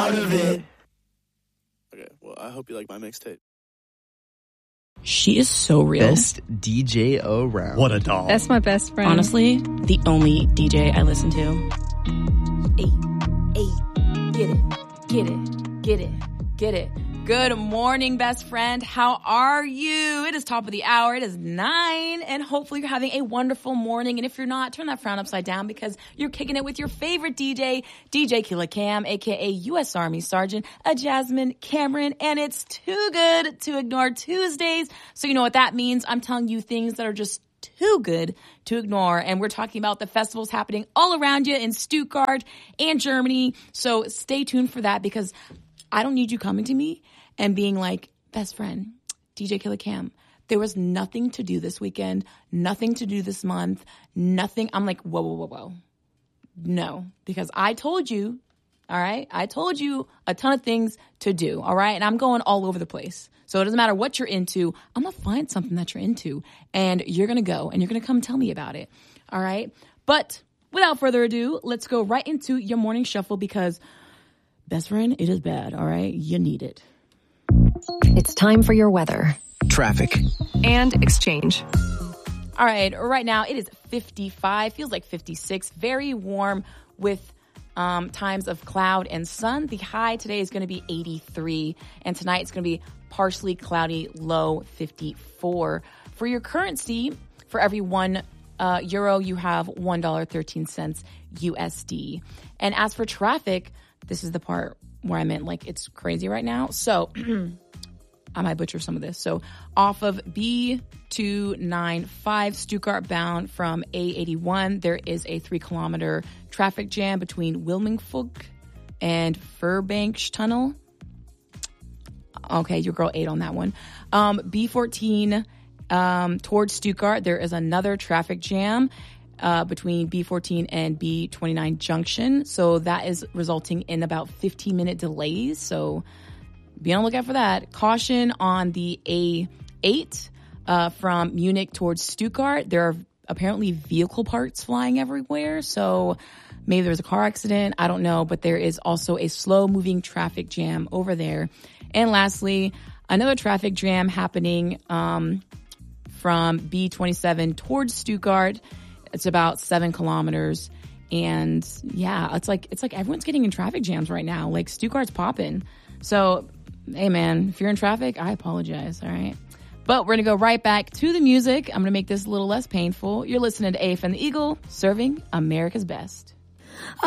part of it. Okay, well, I hope you like my mixtape. She is so real. Best DJ around. What a doll. That's my best friend. Honestly, the only DJ I listen to. Get it. Good morning, best friend. How are you? It is top of the hour. It is 9, and hopefully you're having a wonderful morning. And if you're not, turn that frown upside down because you're kicking it with your favorite DJ, DJ Killer Cam, aka U.S. Army Sergeant, Jasmine Cameron, and it's too good to ignore Tuesdays. So you know what that means. I'm telling you things that are just too good to ignore. And we're talking about the festivals happening all around you in Stuttgart and Germany. So stay tuned for that because I don't need you coming to me and being like, best friend, DJ Killer Cam, there was nothing to do this weekend, nothing to do this month, nothing. I'm like, whoa. No, because I told you, all right? I told you a ton of things to do, all right? And I'm going all over the place. So it doesn't matter what you're into. I'm going to find something that you're into, and you're going to go, and you're going to come tell me about it, all right? But without further ado, let's go right into your morning shuffle because, best friend, it is bad, all right? You need it. It's time for your weather, Traffic, and exchange. All right now it is 55, feels like 56, very warm with times of cloud and sun. The high today is going to be 83, and tonight it's going to be partially cloudy, low 54. For your currency, for every €1, you have $1.13 USD. And as for traffic, this is the part where I meant like it's crazy right now. So I might butcher some of this. So off of B295 Stuttgart bound from A81, there is a 3-kilometer traffic jam between Wilmingfug and Furbank Tunnel. Okay, your girl ate on that one. B14 towards Stuttgart, there is another traffic jam between B14 and B29 junction. So that is resulting in about 15-minute delays. So be on the lookout for that. Caution on the A8 from Munich towards Stuttgart. There are apparently vehicle parts flying everywhere. So maybe there's a car accident. I don't know. But there is also a slow-moving traffic jam over there. And lastly, another traffic jam happening from B27 towards Stuttgart. It's about 7 kilometers. And yeah, it's like everyone's getting in traffic jams right now. Like Stuttgart's popping. So, hey man, if you're in traffic, I apologize, all right? But we're going to go right back to the music. I'm going to make this a little less painful. You're listening to AF and the Eagle, serving America's best.